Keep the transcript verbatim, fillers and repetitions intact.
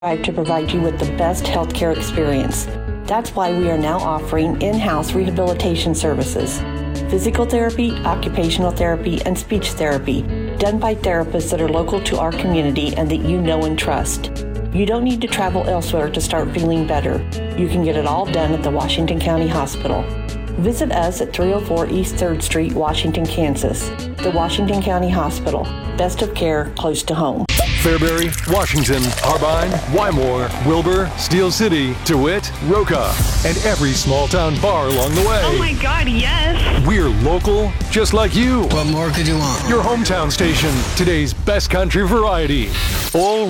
strive to provide you with the best healthcare experience. That's why we are now offering in-house rehabilitation services, physical therapy, occupational therapy, and speech therapy, done by therapists that are local to our community and that you know and trust. You don't need to travel elsewhere to start feeling better. You can get it all done at the Washington County Hospital. Visit us at three oh four East third Street, Washington, Kansas. The Washington County Hospital. Best of care close to home. Fairbury, Washington, Harbine, Wymore, Wilbur, Steel City, DeWitt, Roca, and every small town bar along the way. Oh my God, yes! We're local, just like you. What more could you want? Your hometown station, today's best country variety. All